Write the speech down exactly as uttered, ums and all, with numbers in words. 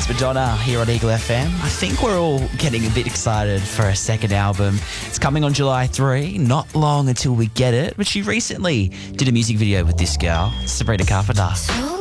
It's Madonna here on Eagle F M. I think we're all getting a bit excited for her second album. It's coming on July third, not long until we get it. But she recently did a music video with this girl, Sabrina Carpenter. So